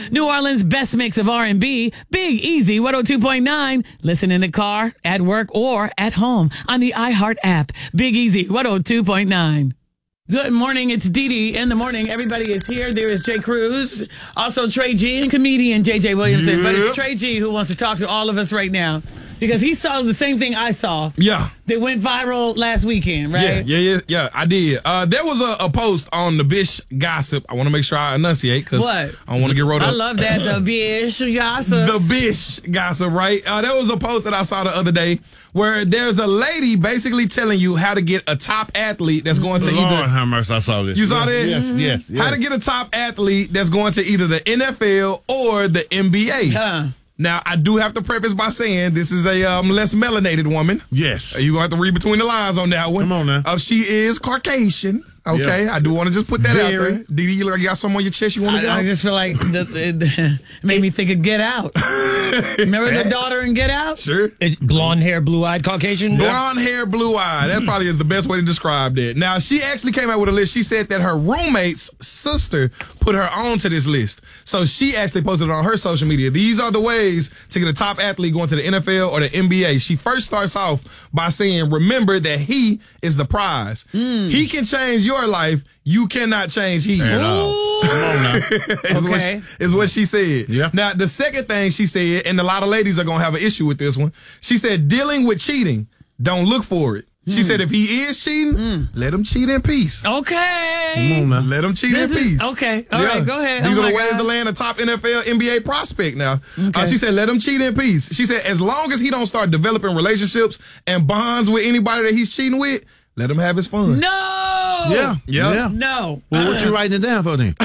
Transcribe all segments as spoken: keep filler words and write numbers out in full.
New Orleans' best mix of R and B, Big Easy one oh two point nine. Listen in the car, at work, or at home on the iHeart app. Big Easy one oh two point nine. Good morning. It's Dee Dee in the morning. Everybody is here. There is Jay Cruz, also Trey G, and comedian J J Williamson. Yep. But it's Trey G who wants to talk to all of us right now because he saw the same thing I saw. Yeah. That went viral last weekend, right? Yeah, yeah, yeah, yeah. I did. Uh, there was a, a post on the Bish Gossip. I want to make sure I enunciate because I don't want to get wrote up. I love that. The Bish Gossip. The Bish Gossip, right? Uh, there was a post that I saw the other day where there's a lady basically telling you how to get a top athlete that's going to Lord either. have mercy, I saw this. You saw that? Yes, yes, yes. How to get a top athlete that's going to either the N F L or the N B A. Huh. Now, I do have to preface by saying this is a um, less melanated woman. Yes. You're going to have to read between the lines on that one. Come on now. Uh, she is Caucasian. Okay, yeah. I do want to just put that Very. out there. Dee Dee, you look like you got something on your chest you want to get I, out? I just feel like the, the, the, it made me think of Get Out. Remember the daughter in Get Out? Sure. It's blonde hair, blue eyed Caucasian. Blonde hair, blue eye. That probably is the best way to describe that. Now, she actually came out with a list. She said that her roommate's sister put her onto this list. So she actually posted it on her social media. These are the ways to get a top athlete going to the N F L or the N B A. She first starts off by saying, remember that he is the prize. Mm. He can change your life. You cannot change he. At all. Come on now. is, okay. what she, is what she said. Yeah. Now, the second thing she said, and a lot of ladies are going to have an issue with this one, she said, dealing with cheating, don't look for it. She mm. said, if he is cheating, mm. let him cheat in peace. Okay. Come on now. Let him cheat this in is, peace. Okay. All yeah. right, go ahead. These oh are the my ways God. to land a top N F L, N B A prospect now. Okay. Uh, she said, let him cheat in peace. She said, as long as he don't start developing relationships and bonds with anybody that he's cheating with, let him have his fun. No. Yeah. Yeah. yeah. No. Well, what you writing it down for then?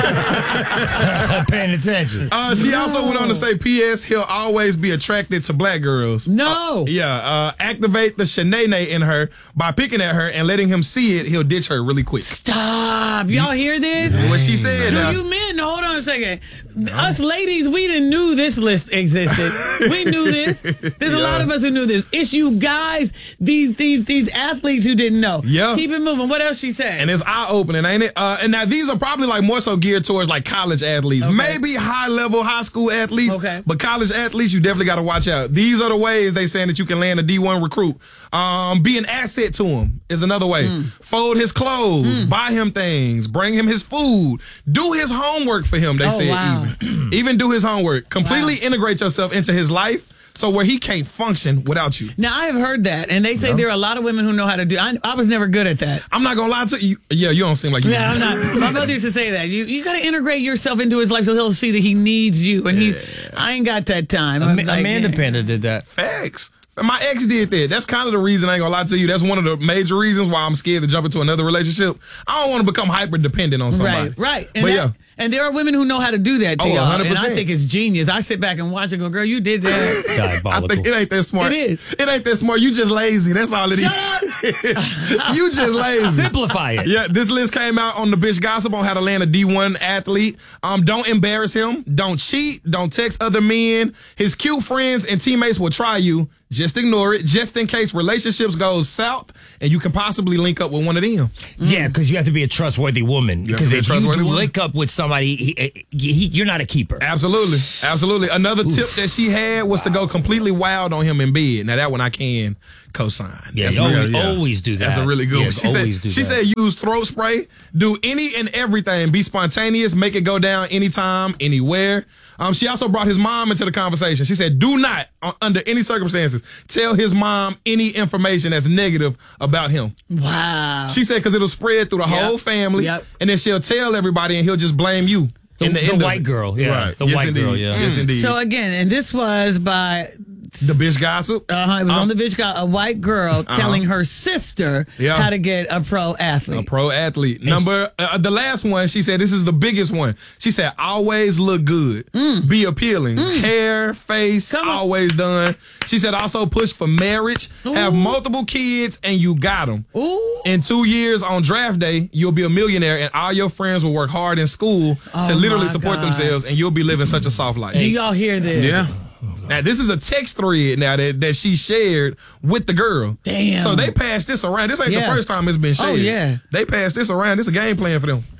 Paying attention. Uh, she no. also went on to say, P S he'll always be attracted to black girls. No. Uh, yeah. Uh, activate the shenane in her by picking at her and letting him see it. He'll ditch her really quick. Stop. Y'all hear this? That's what she said. Do now. you men? Hold on a second. No. Us ladies, we didn't knew this list existed. We knew this. There's yeah. a lot of us who knew this. It's you guys, these these these athletes who didn't know. Yeah. Keep it moving. What else she said? And it's eye-opening, ain't it? Uh, and now these are probably like more so geared towards like college athletes. Okay. Maybe high-level high school athletes. Okay. But college athletes, you definitely got to watch out. These are the ways they saying that you can land a D one recruit. Um, be an asset to him is another way. Mm. Fold his clothes, mm. buy him things, bring him his food, do his homework for him, they oh, said wow. even. Even do his homework. Completely wow. integrate yourself into his life. So where he can't function without you. Now, I have heard that, and they say no. there are a lot of women who know how to do I, I was never good at that. I'm not going to lie to you. Yeah, you don't seem like you. Yeah, I'm not. My mother used to say that. You you got to integrate yourself into his life so he'll see that he needs you. And yeah. he, I ain't got that time. Am- like, Amanda yeah. Panda did that. Facts. My ex did that. That's kind of the reason, I ain't gonna lie to you. That's one of the major reasons why I'm scared to jump into another relationship. I don't want to become hyper dependent on somebody. Right, right. And but that, yeah. And there are women who know how to do that to oh, y'all. one hundred percent. And I think it's genius. I sit back and watch and go, girl, you did that. Diabolical. I think it ain't that smart. It is. It ain't that smart. You just lazy. That's all it Shut is. Up. You just lazy. Simplify it. Yeah, this list came out on the Bish Gossip on how to land a D one athlete. Um, don't embarrass him. Don't cheat. Don't text other men. His cute friends and teammates will try you. Just ignore it, just in case relationships goes south and you can possibly link up with one of them. Yeah, because you have to be a trustworthy woman. Because if you do link up with somebody, he, he, you're not a keeper. Absolutely, absolutely. Another Oof. tip that she had was to go completely wild on him in bed. Now that one I can co-sign. Yeah, That's you always, yeah. always do that. That's a really good yeah, one. She said, she said use throat spray, do any and everything, be spontaneous, make it go down anytime, anywhere. Um, she also brought his mom into the conversation. She said, do not, uh, under any circumstances, tell his mom any information that's negative about him. Wow. She said, because it'll spread through the yep. whole family, yep. and then she'll tell everybody, and he'll just blame you. The, in the, the end white girl, yeah. Right. The yes, white indeed. girl, yeah. Mm. Yes, indeed. So again, and this was by the Bish Gossip. Uh huh. It was um, on the Bish Gossip. A white girl uh-huh. telling her sister yeah. how to get a pro athlete. A pro athlete. Number uh, the last one. She said this is the biggest one. She said always look good, mm. be appealing, mm. hair, face, always done. She said also push for marriage, Ooh. have multiple kids, and you got them. Ooh. In two years on draft day, you'll be a millionaire, and all your friends will work hard in school oh to literally my support God. themselves, and you'll be living such a soft life. Do y'all hear this? Yeah. Now, this is a text thread now that, that she shared with the girl. Damn. So they passed this around. This ain't yeah. the first time it's been shared. Oh, yeah. They passed this around. This is a game plan for them.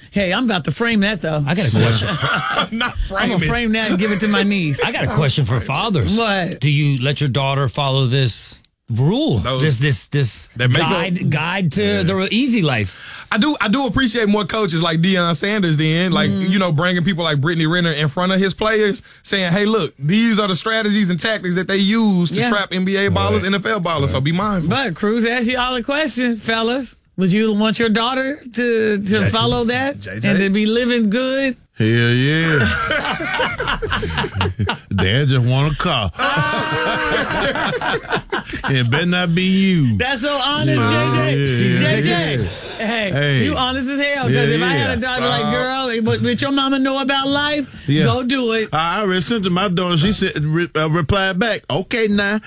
Hey, I'm about to frame that, though. I got a question. Not I'm frame going to it. frame that and give it to my niece. I got a question for fathers. What? Do you let your daughter follow this rule? Those- this this this That make guide up- guide to the easy life. I do I do appreciate more coaches like Deion Sanders then, like, Mm-hmm. you know, bringing people like Brittany Renner in front of his players, saying, hey, look, these are the strategies and tactics that they use to Yeah. trap N B A ballers, N F L ballers, so be mindful. But Cruz asked you all a question, fellas. Would you want your daughter to, to J- follow that J J? and to be living good? Hell yeah. Dad just want a car. It better not be you. That's so honest, Yeah, J J. yeah, J J, yeah. hey, Hey. you honest as hell. Because Yeah, if I had a yeah. daughter like, girl, but, but your mama know about life, Yeah. go do it. I already sent to my daughter. She said, re- uh, replied back, okay, now.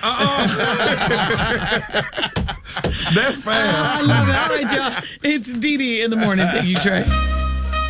That's fast. I love it. All right, y'all. It's Dee Dee in the morning. Thank you, Trey.